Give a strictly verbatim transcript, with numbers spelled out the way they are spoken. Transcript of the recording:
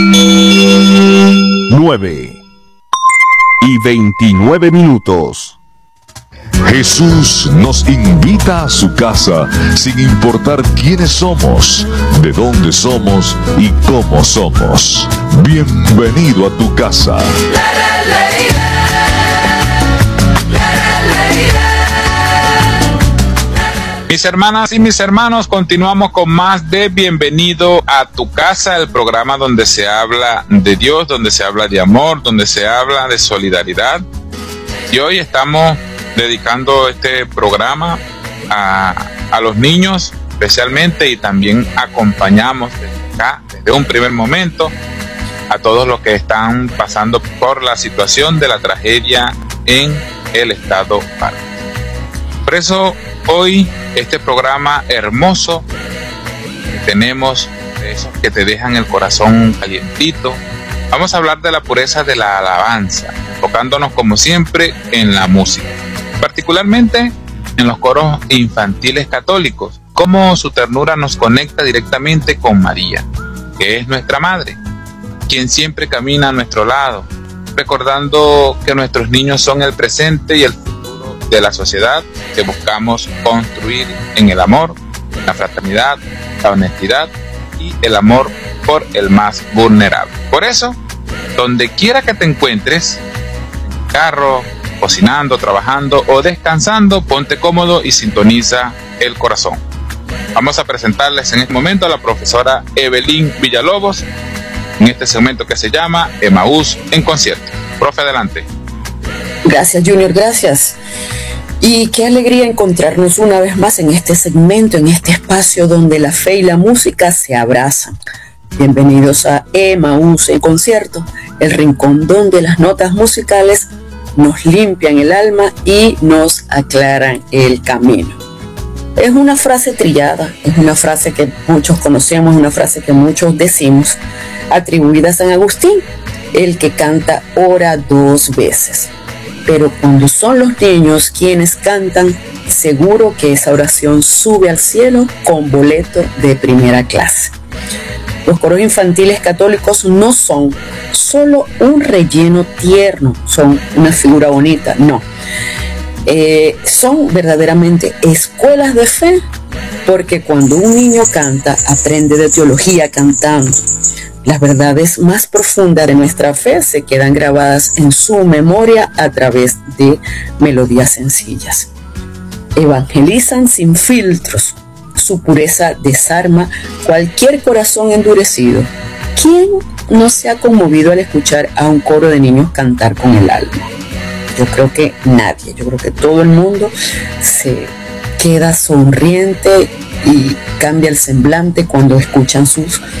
nueve y veintinueve minutos. Jesús nos invita a su casa sin importar quiénes somos, de dónde somos y cómo somos. Bienvenido a tu casa. Mis hermanas y mis hermanos, continuamos con más de Bienvenido a tu casa, el programa donde se habla de Dios, donde se habla de amor, donde se habla de solidaridad. Y hoy estamos dedicando este programa a, a los niños especialmente, y también acompañamos desde acá, desde un primer momento, a todos los que están pasando por la situación de la tragedia en el estado Pará. Por eso hoy este programa hermoso que tenemos, de esos que te dejan el corazón calientito, vamos a hablar de la pureza de la alabanza, enfocándonos como siempre en la música, particularmente en los coros infantiles católicos, cómo su ternura nos conecta directamente con María, que es nuestra madre, quien siempre camina a nuestro lado, recordando que nuestros niños son el presente y el futuro de la sociedad que buscamos construir en el amor, la fraternidad, la honestidad y el amor por el más vulnerable. Por eso, donde quiera que te encuentres, en el carro, cocinando, trabajando o descansando, ponte cómodo y sintoniza el corazón. Vamos a presentarles en este momento a la profesora Evelyn Villalobos en este segmento que se llama Emaús en concierto. Profe, adelante. Gracias, Junior, gracias. Y qué alegría encontrarnos una vez más en este segmento, en este espacio donde la fe y la música se abrazan. Bienvenidos a Emaús en concierto, el rincón donde las notas musicales nos limpian el alma y nos aclaran el camino. Es una frase trillada, es una frase que muchos conocemos, una frase que muchos decimos, atribuida a San Agustín, el que canta ora dos veces. Pero cuando son los niños quienes cantan, seguro que esa oración sube al cielo con boleto de primera clase. Los coros infantiles católicos no son solo un relleno tierno, son una figura bonita, no. Eh, son verdaderamente escuelas de fe, porque cuando un niño canta, aprende de teología cantando. Las verdades más profundas de nuestra fe se quedan grabadas en su memoria a través de melodías sencillas. Evangelizan sin filtros. Su pureza desarma cualquier corazón endurecido. ¿Quién no se ha conmovido al escuchar a un coro de niños cantar con el alma? Yo creo que nadie. Yo creo que todo el mundo se queda sonriente y cambia el semblante cuando escuchan sus